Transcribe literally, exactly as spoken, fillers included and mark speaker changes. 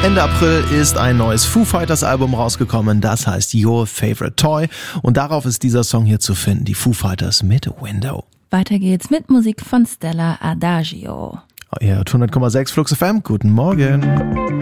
Speaker 1: Ende April ist ein neues Foo Fighters Album rausgekommen, das heißt Your Favorite Toy und darauf ist dieser Song hier zu finden, die Foo Fighters mit Window.
Speaker 2: Weiter geht's mit Musik von Stella Adagio.
Speaker 1: Ihr hört hundert Komma sechs Flux F M, guten Morgen.